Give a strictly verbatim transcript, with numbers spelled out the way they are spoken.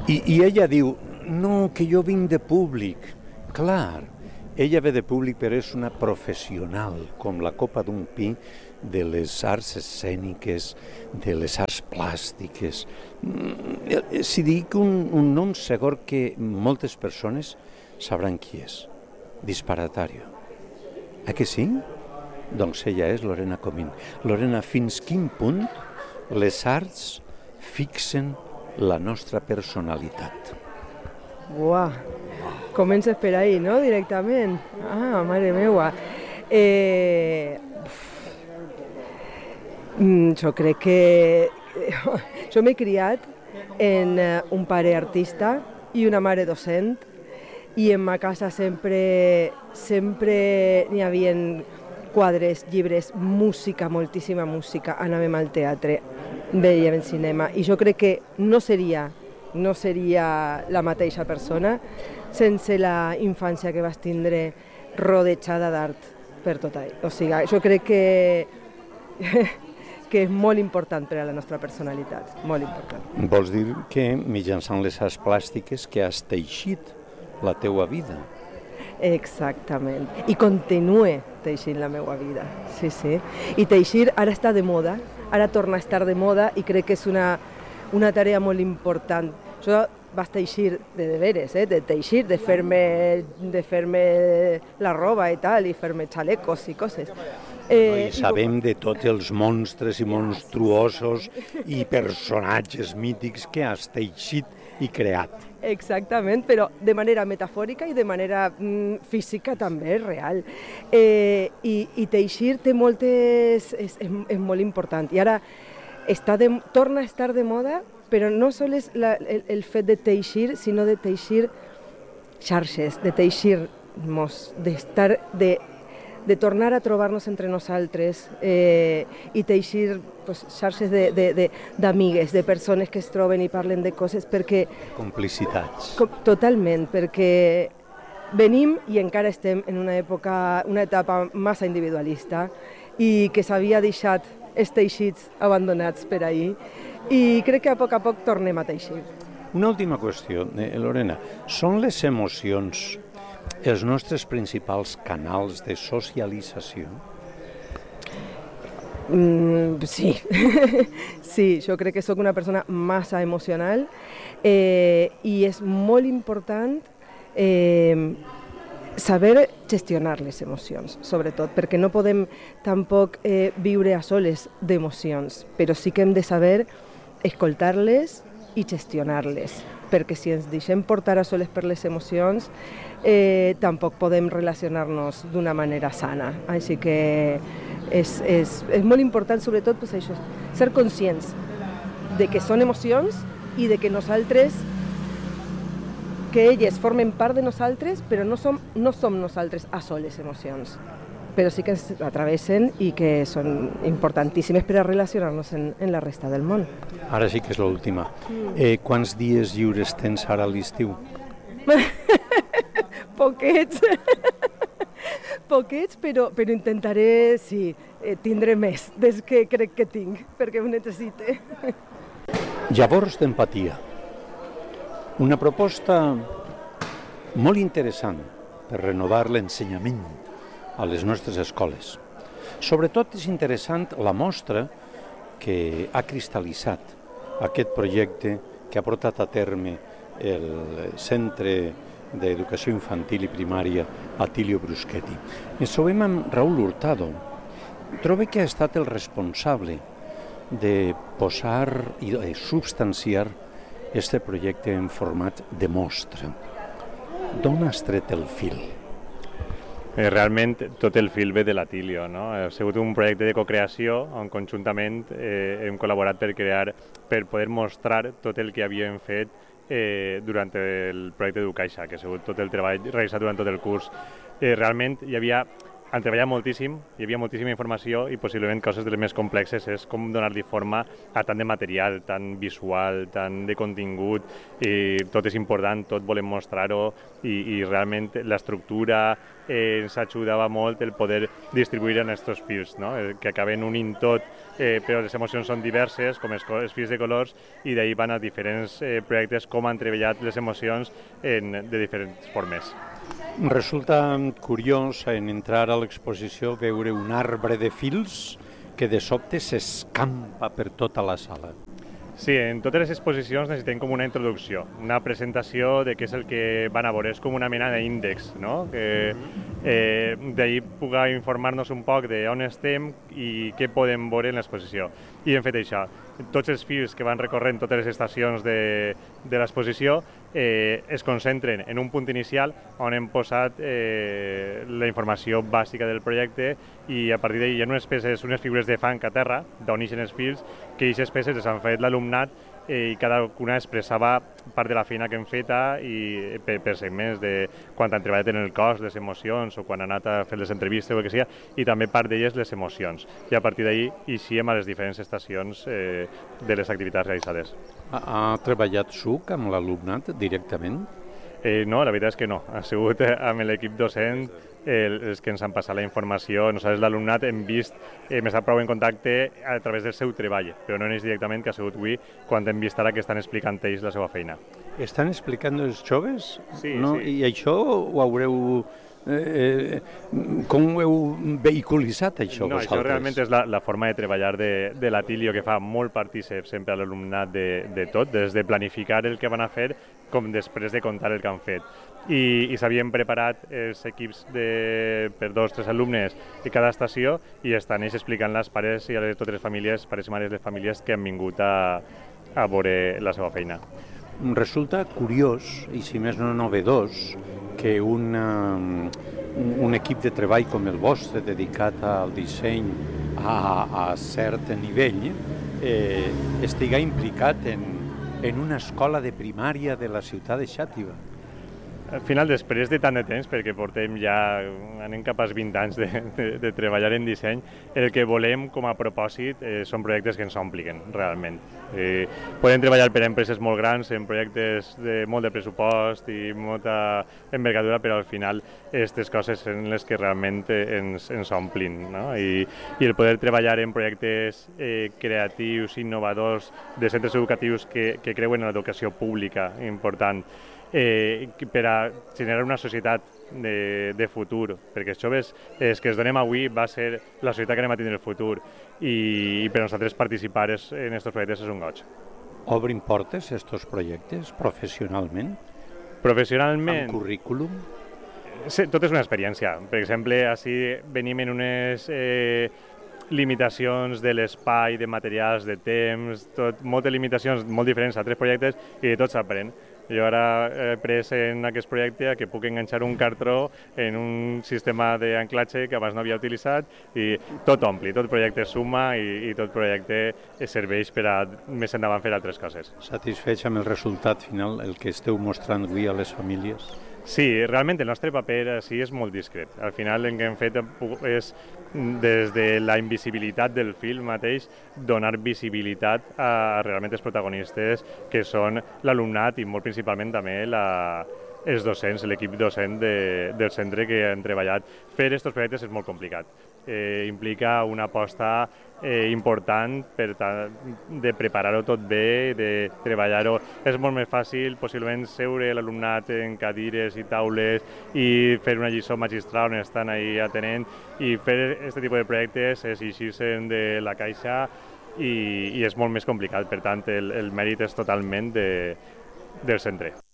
I, I ella diu, no, que jo vinc de públic. Clar, ella ve de públic però és una professional, com la copa d'un pi, de les arts escèniques, de les arts plàstiques. Si dic un, un nom segur que moltes persones sabran qui és. Disparatario. Eh que sí? Doncs ella és Lorena Comín. Lorena, fins quin punt les arts fixen la nostra personalitat? Uah, comences per ahí, no?, directament. Ah, mare meua. Eh, jo crec que... Jo m'he criat en un pare artista i una mare docent, i en ma casa sempre, sempre n'hi havia quadres, llibres, música, moltíssima música. Anàvem al teatre, veiem el cinema, i jo crec que no seria, no seria la mateixa persona sense la infància que vas tindre rodejada d'art per tot ahí. O sigui, jo crec que, que és molt important per a la nostra personalitat, molt important. Vols dir que mitjançant les arts plàstiques que has teixit la teua vida? Exactament. I continue teixint la meva vida. Sí, sí. I teixir ara està de moda, ara torna a estar de moda, i crec que és una, una tarea molt important. Jo vaig teixir de deberes, eh? de teixir, de fer-me de fer-me la roba i tal, i fer-me xalecos i coses. Eh, I sabem i... de tots els monstres i monstruosos i personatges mítics que has teixit i creat. Exactament, però de manera metafòrica i de manera mm, física també, real. Eh, i, I teixir té moltes... És, és, és molt important. I ara està de, torna a estar de moda, però no sols la, el, el fet de teixir, sinó de teixir xarxes, de teixir-nos, d'estar... De, de tornar a trobar-nos entre nosaltres eh, i teixir pues, xarxes d'amigues, de, de, de persones que es troben i parlen de coses, perquè... Complicitats. Com, totalment, perquè venim i encara estem en una època, una etapa massa individualista, i que s'havia deixat els teixits abandonats per ahir, i crec que a poc a poc tornem a teixir. Una última qüestió, eh, Lorena. Són les emocions els nostres principals canals de socialització? Mm, sí, sí, jo crec que sóc una persona massa emocional eh, i és molt important eh, saber gestionar les emocions, sobretot, perquè no podem tampoc eh, viure a soles d'emocions, però sí que hem de saber escoltar-les i gestionar-les, perquè si ens deixem portar a soles per les emocions eh, tampoc podem relacionar-nos d'una manera sana. Així que és, és, és molt important, sobretot, pues, això, ser conscients de que són emocions i de que nosaltres, que elles formen part de nosaltres, però no som, no som nosaltres a soles emocions, però sí que ens atravessen i que són importantíssimes per a relacionar-nos en, en la resta del món. Ara sí que és l'última. Eh, quants dies lliures tens ara a l'estiu? Poquets. Poquets, però, però intentaré, sí, eh, tindre més des que crec que tinc, perquè ho necessite. Llavors d'empatia. Una proposta molt interessant per renovar l'ensenyament a les nostres escoles. Sobretot és interessant la mostra que ha cristal·litzat aquest projecte que ha portat a terme el Centre d'Educació Infantil i Primària Atilio Bruschetti. Ens trobem amb Raúl Hurtado. Trobo que ha estat el responsable de posar i de substanciar este projecte en format de mostra. D'on has tret el fil? Realment tot el fil ve de l'Atilio, no? Ha sigut un projecte de cocreació on conjuntament eh, hem col·laborat per crear, per poder mostrar tot el que havíem fet eh, durant el projecte d'Ucaixa, que ha sigut tot el treball realitzat durant tot el curs. Eh, realment hi havia han treballat moltíssim, hi havia moltíssima informació i possiblement coses de les més complexes és com donar-li forma a tant de material, tant visual, tant de contingut, i tot és important, tot volem mostrar-ho i, i realment l'estructura eh, ens ajudava molt el poder distribuir en aquests fils, no? Que acaben unint tot, eh, però les emocions són diverses, com els, els fils de colors, i d'ahir van a diferents eh, projectes com han treballat les emocions en, de diferents formes. Resulta curiós en entrar a l'exposició veure un arbre de fils que de sobte s'escampa per tota la sala. Sí, en totes les exposicions necessitem com una introducció, una presentació de què és el que van a veure, és com una mena d'índex, no? Que eh, d'ahir puga informar-nos un poc d'on estem i què podem veure en l'exposició. I hem fet això. Tots els fils que van recorrent totes les estacions de, de l'exposició eh, es concentren en un punt inicial on hem posat eh, la informació bàsica del projecte i a partir d'ahir hi ha unes peces, unes figures de fang a terra, d'on ixen els fils, que aquestes peces les han fet l'alumnat i cada una expressava part de la feina que hem feta i per, per segments de quan han treballat en el cos, les emocions, o quan han anat a fer les entrevistes o el que sigui, i també part d'elles les emocions. I a partir d'ahir eixíem a les diferents estacions eh, de les activitats realitzades. Ha, ha treballat Suc amb l'alumnat directament? Eh, no, la veritat és que no. Ha sigut amb l'equip docent el, els que ens han passat la informació. Nosaltres, l'alumnat, hem vist, hem estat prou en contacte a través del seu treball, però no és directament, que ha sigut avui, quan hem vist ara que estan explicant ells la seva feina. Estan explicant els joves? Sí, no? sí. I això ho haureu... Eh, com ho heu vehiculitzat, això, no, vosaltres? Això realment és la, la forma de treballar de, de l'Atilio, que fa molt partícip sempre a l'alumnat de, de tot, des de planificar el que van a fer com després de contar el que han fet. I, i s'havien preparat els equips de, per dos o tres alumnes de cada estació i estan ells explicant les pares i a les, totes les famílies, pares i mares de les famílies que han vingut a, a veure la seva feina. Resulta curiós, i si més no novedós, que un, un equip de treball com el vostre, dedicat al disseny a, a cert nivell, eh, estiga implicat en, en una escola de primària de la ciutat de Xàtiva. Al final, després de tant de temps, perquè portem ja, anem cap als vint anys de, de, de treballar en disseny, el que volem com a propòsit eh, són projectes que ens omplin, realment. Eh, podem treballar per a empreses molt grans, en projectes de molt de pressupost i molta envergadura, però al final aquestes coses són les que realment ens, ens omplin, no? I, I el poder treballar en projectes eh, creatius, innovadors, de centres educatius que, que creuen en l'educació pública, important, Eh, per a generar una societat de, de futur, perquè els joves els que es donem avui va ser la societat que anem a tindre el futur i, i per a nosaltres participar en aquests projectes és un goig. Obrin portes estos projectes professionalment? Professionalment? Amb currículum? Sí, tot és una experiència. Per exemple, així venim en unes eh, limitacions de l'espai, de materials, de temps, tot, moltes limitacions molt diferents a altres projectes i de tot s'aprèn. Jo ara he pres en aquest projecte que puc enganxar un cartró en un sistema d'anclatge que abans no havia utilitzat i tot ompli, tot projecte suma i, i tot projecte serveix per a més endavant fer altres coses. Satisfets amb el resultat final, el que esteu mostrant avui a les famílies? Sí, realment el nostre paper sí és molt discret. Al final el que hem fet és, des de la invisibilitat del film mateix, donar visibilitat a realment els protagonistes que són l'alumnat i molt principalment també la, els docents, l'equip docent de, del centre que han treballat. Fer aquests projectes és molt complicat. Eh, implica una aposta eh, important per de preparar-ho tot bé, de treballar-ho. És molt més fàcil, possiblement, seure l'alumnat en cadires i taules i fer una lliçó magistral on estan ahí atenent i fer aquest tipus de projectes és eixir-se de la caixa i, i és molt més complicat. Per tant, el, el mèrit és totalment de, del centre.